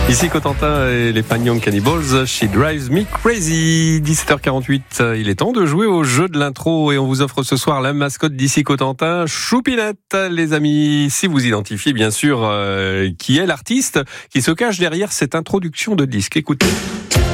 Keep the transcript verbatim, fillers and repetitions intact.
Ici Cotentin et les Fagnon Cannibals, She Drives Me Crazy. dix-sept heures quarante-huit, il est temps de jouer au jeu de l'intro et on vous offre ce soir la mascotte d'ici Cotentin, Choupinette. Les amis, si vous identifiez bien sûr euh, qui est l'artiste qui se cache derrière cette introduction de disque. Écoutez.